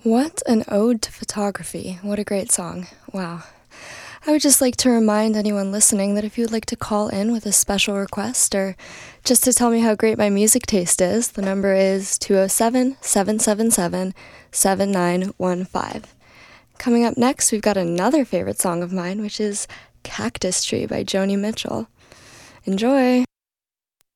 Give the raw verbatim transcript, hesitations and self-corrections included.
What an ode to photography. What a great song. Wow. I would just like to remind anyone listening that if you would like to call in with a special request or just to tell me how great my music taste is, the number is two oh seven, seven seven seven, seven nine one five. Coming up next, we've got another favorite song of mine, which is Cactus Tree by Joni Mitchell. Enjoy!